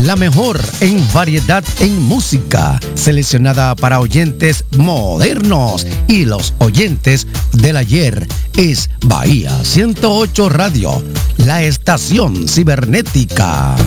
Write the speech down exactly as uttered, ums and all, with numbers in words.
la mejor en variedad en música, seleccionada para oyentes modernos y los oyentes del ayer. Es Bahía ciento ocho Radio, la estación cibernética.